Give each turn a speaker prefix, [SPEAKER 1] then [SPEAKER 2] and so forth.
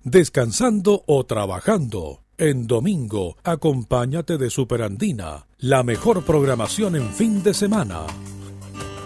[SPEAKER 1] descansando o trabajando. En domingo, acompáñate de Superandina, la mejor programación en fin de semana.